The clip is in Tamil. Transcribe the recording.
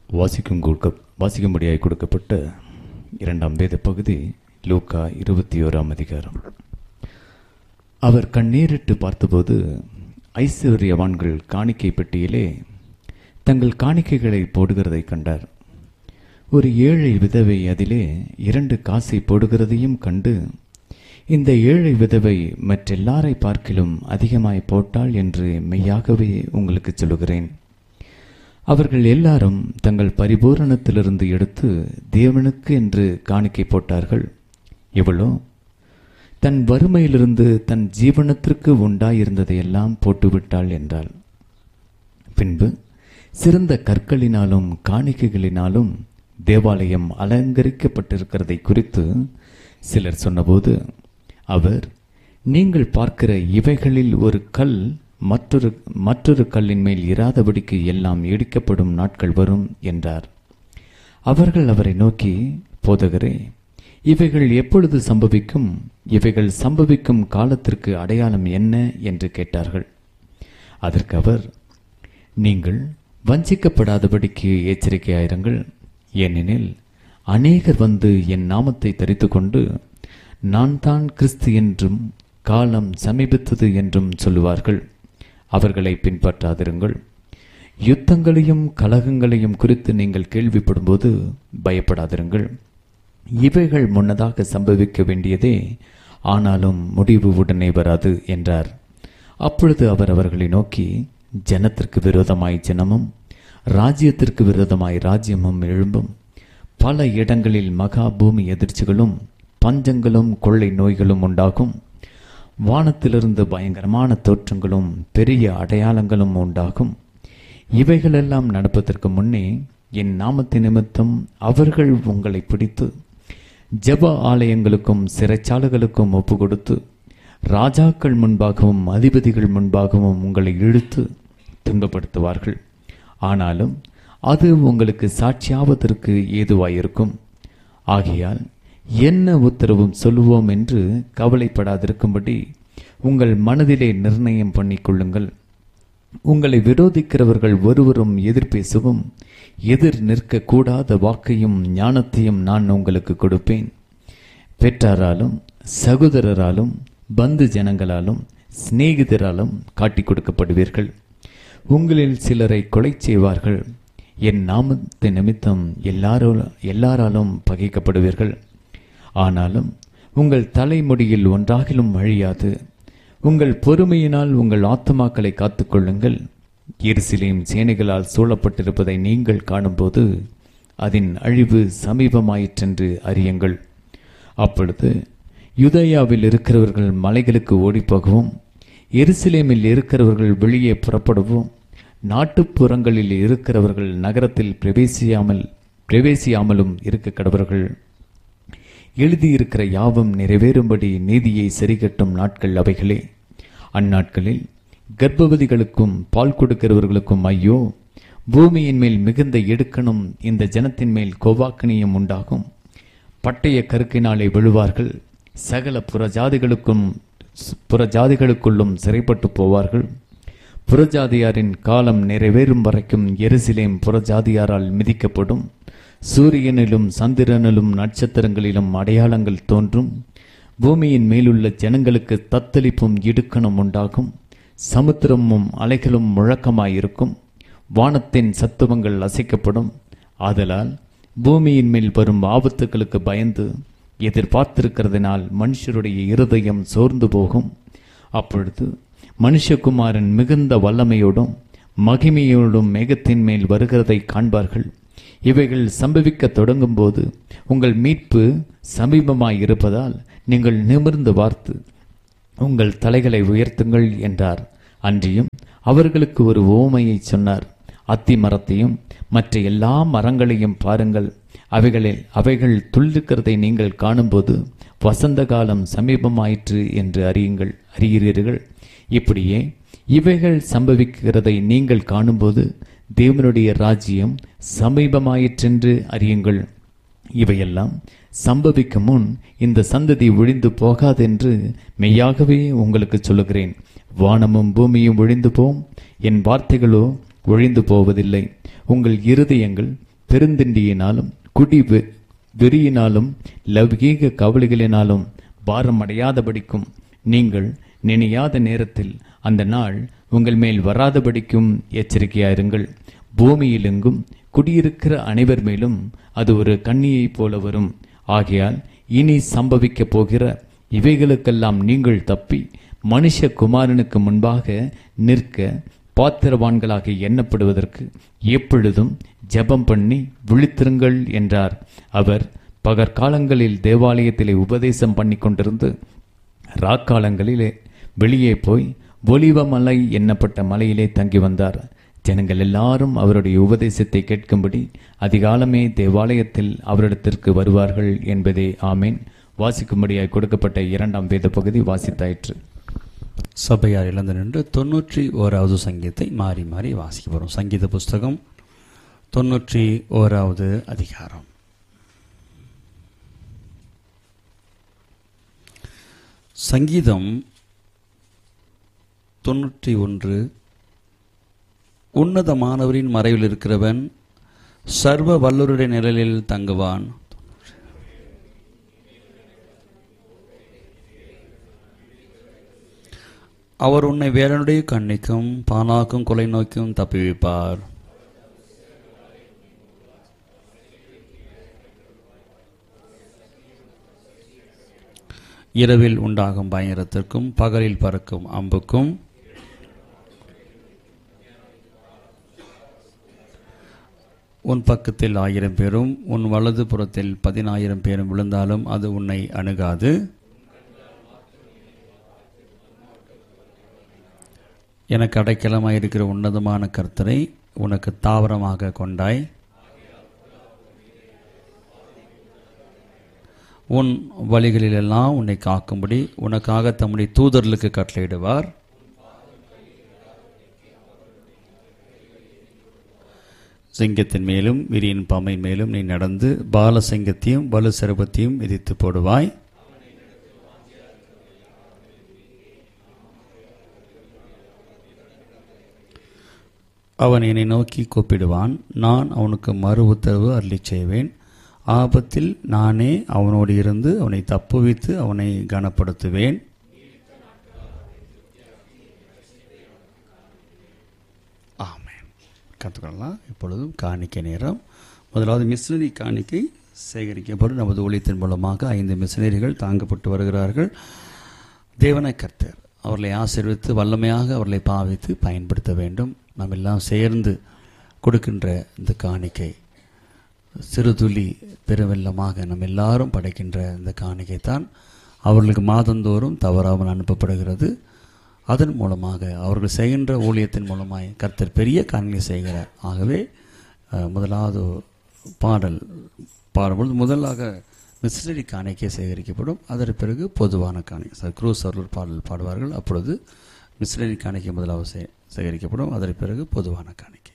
வாசிக்கும்படியாய் கொடுக்கப்பட்ட 2ஆம் வேத பகுதி லூக்கா 21ஆம் அதிகாரம். அவர் கண்ணீரிட்டு பார்த்தபோது ஐஸ்வர்யவான்கள் காணிக்கை பெட்டியிலே தங்கள் காணிக்கைகளை போடுகிறதை கண்டார். ஒரு ஏழை விதவை அதிலே 2 காசை போடுகிறதையும் கண்டு, இந்த ஏழை விதவை மற்றெல்லாரை பார்க்கிலும் அதிகமாய் போட்டாள் என்று மெய்யாகவே உங்களுக்கு சொல்லுகிறேன். அவர்கள் எல்லாரும் தங்கள் பரிபூரணத்திலிருந்து எடுத்து தேவனுக்கு என்று காணிக்கை போட்டார்கள். இவளோ தன் வறுமையிலிருந்து தன் ஜீவனத்திற்கு உண்டாயிருந்ததையெல்லாம் போட்டுவிட்டாள் என்றாள். பின்பு சிறந்த கற்களினாலும் காணிக்கைகளினாலும் தேவாலயம் அலங்கரிக்கப்பட்டிருக்கிறதை குறித்து சிலர் சொன்னபோது அவர், நீங்கள் பார்க்கிற இவைகளில் ஒரு கல் மற்றொரு கல்லின் மேல் இராதபடிக்கு எல்லாம் இடிக்கப்படும் நாட்கள் வரும் என்றார். அவர்கள் அவரை நோக்கி, போதகரே, இவைகள் எப்பொழுது சம்பவிக்கும்? இவைகள் சம்பவிக்கும் காலத்திற்கு அடையாளம் என்ன என்று கேட்டார்கள். அதற்கு அவர், நீங்கள் வஞ்சிக்கப்படாதபடிக்கு எச்சரிக்கையாயிருங்கள். ஏனெனில் அநேகர் வந்து என் நாமத்தை தரித்து கொண்டு, நான் தான் கிறிஸ்து என்றும் காலம் சமீபித்தது என்றும் சொல்லுவார்கள். அவர்களை பின்பற்றாதிருங்கள். யுத்தங்களையும் கலகங்களையும் குறித்து நீங்கள் கேள்விப்படும்போது பயப்படாதிருங்கள். இவைகள் முன்னதாக சம்பவிக்க வேண்டியதே, ஆனாலும் முடிவு உடனே வராது என்றார். அப்பொழுது அவர் அவர்களை நோக்கி, ஜனத்திற்கு விரோதமாய் ஜனமும் ராஜ்யத்திற்கு விரோதமாய் ராஜ்யமும் எழும்பும். பல இடங்களில் மகா பூமி எதிர்ச்சிகளும் பஞ்சங்களும் கொள்ளை நோய்களும் உண்டாகும். வானத்திலிருந்து பயங்கரமான தோற்றங்களும் பெரிய அடையாளங்களும் உண்டாகும். இவைகளெல்லாம் நடப்பதற்கு முன்னே என் நாமத்தின் நிமித்தம் அவர்கள் உங்களை பிடித்து ஜெப ஆலயங்களுக்கும் சிறைச்சாலைகளுக்கும் ஒப்பு கொடுத்து ராஜாக்கள் முன்பாகவும் அதிபதிகள் முன்பாகவும் உங்களை இழுத்து துன்பப்படுத்துவார்கள். ஆனாலும் அது உங்களுக்கு சாட்சியாவதற்கு ஏதுவாயிருக்கும். ஆகையால் என்ன உத்தரவும் சொல்லுவோம் என்று கவலைப்படாதிருக்கும்படி உங்கள் மனதிலே நிர்ணயம் பண்ணிக்கொள்ளுங்கள். உங்களை விரோதிக்கிறவர்கள் ஒருவரும் எதிர்பேசவும் எதிர் நிற்க கூடாத வாக்கையும் ஞானத்தையும் நான் உங்களுக்கு கொடுப்பேன். பெற்றாராலும் சகோதரராலும் பந்து ஜனங்களாலும் சிநேகிதராலும் காட்டிக் கொடுக்கப்படுவீர்கள். உங்களில் சிலரை கொலை செய்வார்கள். என் நாமத்தின் நிமித்தம் எல்லாராலும் பகைக்கப்படுவீர்கள். ஆனாலும் உங்கள் தலைமுடியில் ஒன்றாகிலும் அழியாது. உங்கள் பொறுமையினால் உங்கள் ஆத்துமாக்களை காத்துக்கொள்ளுங்கள். எருசலேம் சேனைகளால் சூழப்பட்டிருப்பதை நீங்கள் காணும்போது அதன் அழிவு சமீபமாயிற்றென்று அறியுங்கள். அப்பொழுது யூதேயாவில் இருக்கிறவர்கள் மலைகளுக்கு ஓடிப்போகவும், எருசலேமில் இருக்கிறவர்கள் வெளியே புறப்படவும், நாட்டுப்புறங்களில் இருக்கிறவர்கள் நகரத்தில் பிரவேசியாமலும் இருக்க கடவர்கள். எழுதியிருக்கிற யாவும் நிறைவேறும்படி நீதியை சரிகட்டும் நாட்கள் அவைகளே. அந்நாட்களில் கர்ப்பவதிகளுக்கும் பால் கொடுக்கிறவர்களுக்கும் ஐயோ! பூமியின் மேல் மிகுந்த எடுக்கணும், இந்த ஜனத்தின் மேல் கோவாக்கினியும் உண்டாகும். பட்டய கருக்கினாலே விழுவார்கள். சகல புறஜாதிகளுக்குள்ளும் சிறைப்பட்டு போவார்கள். புறஜாதியாரின் காலம் நிறைவேறும் வரைக்கும் எருசலேம் புறஜாதியாரால் மிதிக்கப்படும். சூரியனிலும் சந்திரனிலும் நட்சத்திரங்களிலும் அடையாளங்கள் தோன்றும். பூமியின் மேலுள்ள ஜனங்களுக்கு தத்தளிப்பும் இடுக்கணும் உண்டாகும். சமுத்திரமும் அலைகளும் முழக்கமாயிருக்கும். வானத்தின் சத்துவங்கள் அசைக்கப்படும். ஆதலால் பூமியின் மேல் வரும் ஆபத்துக்களுக்கு பயந்து எதிர்பார்த்திருக்கிறதுனால் மனுஷருடைய இருதயம் சோர்ந்து போகும். அப்பொழுது மனுஷகுமாரன் மிகுந்த வல்லமையோடும் மகிமையோடும் மேகத்தின் மேல் வருகிறதை காண்பார்கள். இவைகள் சம்பவிக்க தொடங்கும் போது உங்கள் மீட்பு சமீபமாயிருப்பதால் நீங்கள் நிமிர்ந்து பார்த்து உங்கள் தலைகளை உயர்த்துங்கள் என்றார். அன்றியும் அவர்களுக்கு ஒரு உவமையை சொன்னார். அத்தி மரத்தையும் மற்ற எல்லா மரங்களையும் பாருங்கள். அவைகள் துளிர்க்கிறதை நீங்கள் காணும்போது வசந்த காலம் சமீபமாயிற்று என்று அறிகிறீர்கள். இப்படியே இவைகள் சம்பவிக்கிறதை நீங்கள் காணும்போது தேவனுடைய ராஜ்யம் சமீபமாயிற்றென்று அறியுங்கள். இவையெல்லாம் சம்பவிக்கும் முன் இந்த சந்ததி ஒழிந்து போகாதென்று மெய்யாகவே உங்களுக்கு சொல்லுகிறேன். வானமும் பூமியும் ஒழிந்து போம், என் வார்த்தைகளோ ஒழிந்து போவதில்லை. உங்கள் இருதயங்கள் பெருந்திண்டியினாலும் வெறியினாலும் லௌகீக கவலைகளினாலும் பாரமடையாதபடிக்கும் நீங்கள் நினையாத நேரத்தில் அந்த நாள் உங்கள் மேல் வராதபடிக்கும் எச்சரிக்கையாயிருங்கள். பூமியிலெங்கும் குடியிருக்கிற அனைவர் மேலும் அது ஒரு கண்ணியைப் போல வரும். ஆகையால் இனி சம்பவிக்கப் போகிற இவைகளுக்கெல்லாம் நீங்கள் தப்பி மனுஷகுமாரனுக்கு முன்பாக நிற்க பாத்திரவான்களாக எண்ணப்படுவதற்கு எப்பொழுதும் ஜெபம் பண்ணி விழித்திருங்கள் என்றார். அவர் பகற்காலங்களில் தேவாலயத்திலே உபதேசம் பண்ணி கொண்டிருந்து ராக்காலங்களிலே வெளியே போய் ஒலிவ மலை என்னப்பட்ட மலையிலே தங்கி வந்தார். ஜனங்கள் எல்லாரும் அவருடைய உபதேசத்தை கேட்கும்படி அதிகாலமே தேவாலயத்தில் அவரிடத்திற்கு வருவார்கள் என்பதே. ஆமேன். வாசிக்கும்படியாய் கொடுக்கப்பட்ட 2ஆம் வேத பகுதி வாசித்தாயிற்று. சபையார் இழந்து நின்று 91வது சங்கீதத்தை மாறி மாறி வாசிக்க வரும். சங்கீத புஸ்தகம் 91வது அதிகாரம். சங்கீதம் 91. உன்னதமானவரின் மறைவில் இருக்கிறவன் சர்வ வல்லவருடைய நிழலில் தங்குவான். அவர் உன்னை வேலனுடைய கண்ணிக்கும் பானாக்கும் கொலை நோக்கியும் தப்புவிப்பார். இரவில் உண்டாகும் பயங்கரத்திற்கும் பகலில் பறக்கும் அம்புக்கும் உன் பக்கத்தில் 1000 பேரும் உன் வலது புறத்தில் 10,000 பேரும் விழுந்தாலும் அது உன்னை அணுகாது. எனக்கு அடைக்கலமாயிருக்கிற உன்னதமான கர்த்தரை உனக்கு தாவரமாக கொண்டாய். உன் வழிகளிலெல்லாம் உன்னை காக்கும்படி உனக்காக தம்முடைய தூதர்களுக்கு கட்டளையிடுவார். சிங்கத்தின் மேலும் விரியின் பாம்பை மேலும் நீ நடந்து பால சிங்கத்தையும் வலு சிரபத்தையும் மிதித்து போடுவாய். அவன் என்னை நோக்கி கூப்பிடுவான், நான் அவனுக்கு மறு உத்தரவு அருளி செய்வேன். ஆபத்தில் நானே அவனோடு இருந்து அவனை தப்புவித்து அவனை கனப்படுத்துவேன். ஆமென். கற்றுக்கொள்ளலாம். இப்பொழுதும் காணிக்கை நேரம். முதலாவது மிஷனரி காணிக்கை சேகரிக்கப்படும். நமது ஊழியத்தின் மூலமாக 5 மிஷனரிகள் தாங்கப்பட்டு வருகிறார்கள். தேவனை கர்த்தர் அவர்களை ஆசீர்வித்து வல்லமையாக அவர்களை பாவித்து பயன்படுத்த வேண்டும். நாம் எல்லாம் சேர்ந்து கொடுக்கின்ற இந்த காணிக்கை சிறு துளி பெருவெள்ளமாக நம்ம எல்லாரும் படைக்கின்ற இந்த காணிக்கை தான் அவர்களுக்கு மாதந்தோறும் தவறாமல் அனுப்பப்படுகிறது. அதன் மூலமாக அவர்கள் செய்கின்ற ஊழியத்தின் மூலமாய் கர்த்தர் பெரிய காரியங்களை செய்கிறார். ஆகவே முதலாவது பாடும்பொழுது முதலாக மிஷனரி காணிக்கை சேகரிக்கப்படும். அதற்கு பிறகு பொதுவான காணிக்கை குரூஸ் அவர்கள் பாடல் பாடுவார்கள். அப்பொழுது மிஷனரி காணிக்கை முதலாவது சேகரிக்கப்படும். அதற்கு பிறகு பொதுவான காணிக்கை.